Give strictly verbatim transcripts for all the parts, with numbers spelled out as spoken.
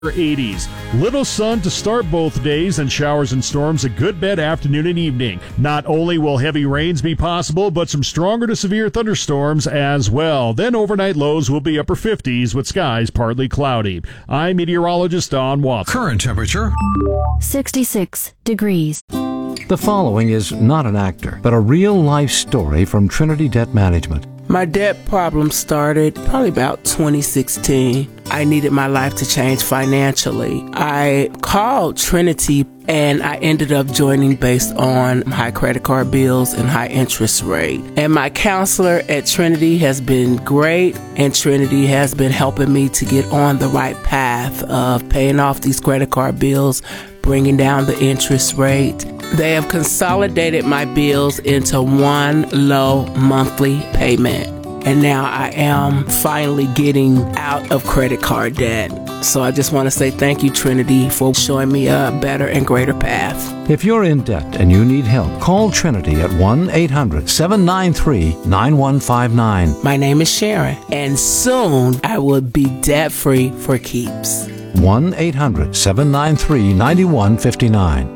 eighties. Little sun to start both days and showers and storms a good bit afternoon and evening. Not only will heavy rains be possible, but some stronger to severe thunderstorms as well. Then overnight lows will be upper fifties with skies partly cloudy. I'm meteorologist Don Watson. Current temperature sixty-six degrees. The following is not an actor, but a real-life story from Trinity Debt Management. My debt problem started probably about twenty sixteen. I needed my life to change financially. I called Trinity and I ended up joining based on high credit card bills and high interest rate. And my counselor at Trinity has been great, and Trinity has been helping me to get on the right path of paying off these credit card bills, bringing down the interest rate. They have consolidated my bills into one low monthly payment. And now I am finally getting out of credit card debt. So I just want to say thank you, Trinity, for showing me a better and greater path. If you're in debt and you need help, call Trinity at one eight hundred seven nine three nine one five nine. My name is Sharon, and soon I will be debt-free for keeps. one eight hundred seven nine three nine one five nine.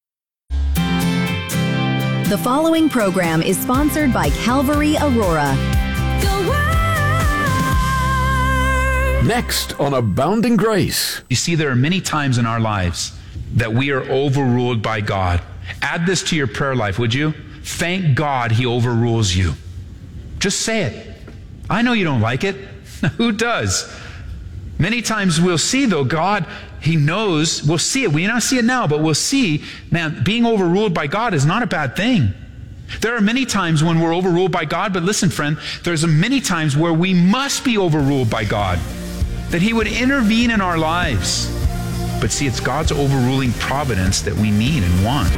The following program is sponsored by Calvary Aurora. next on Abounding Grace. You see, there are many times in our lives that we are overruled by God. Add this to your prayer life, would you? Thank God He overrules you. Just say it. I know you don't like it. Who does? Many times we'll see, though, God, He knows. We'll see it. We may not see it now, but we'll see, man, being overruled by God is not a bad thing. There are many times when we're overruled by God, but listen, friend, there's many times where we must be overruled by God, that He would intervene in our lives. But see, it's God's overruling providence that we need and want.